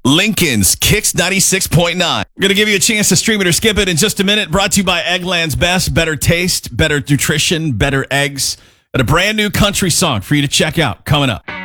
Lincoln's Kicks 96.9. I'm going to give you a chance to stream it or skip it in just a minute. Brought to you by Eggland's Best. Better taste, better nutrition, better eggs. And a brand new country song for you to check out coming up.